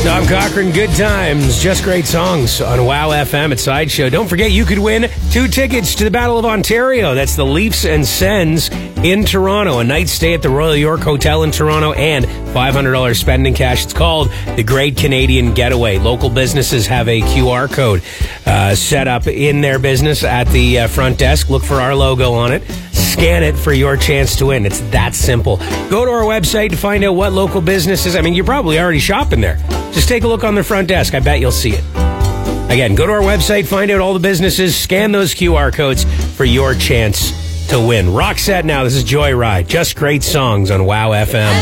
Tom Cochran, Good Times, just great songs on Wow FM at Sideshow. Don't forget, you could win 2 tickets to the Battle of Ontario. That's the Leafs and Sens in Toronto. A night stay at the Royal York Hotel in Toronto and $500 spending cash. It's called the Great Canadian Getaway. Local businesses have a QR code set up in their business at the front desk. Look for our logo on it. Scan it for your chance to win. It's that simple. Go to our website to find out what local businesses. I mean, you're probably already shopping there. Just take a look on the front desk. I bet you'll see it. Again, go to our website, find out all the businesses, scan those QR codes for your chance to win. Rock set now. This is Joyride. Just great songs on Wow FM.